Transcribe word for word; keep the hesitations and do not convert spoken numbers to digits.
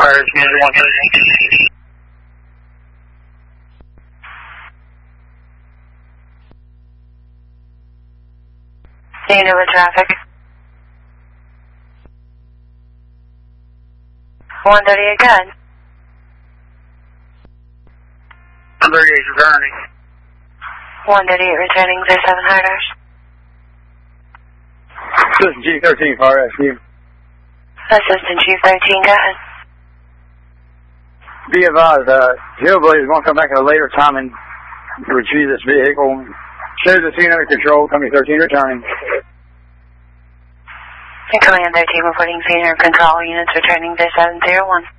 Fires, Commander one thirty. Unit with traffic. one thirty-eight, go ahead. one thirty-eight returning. one thirty-eight returning, zero seven high dash. Assistant Chief thirteen, fire rescue. Assistant Chief thirteen, go ahead. Be advised, uh, Hillblade is going to come back at a later time and retrieve this vehicle. Shows the scene under control, company thirteen returning. Command thirteen reporting scene under control, units returning zero seven zero one.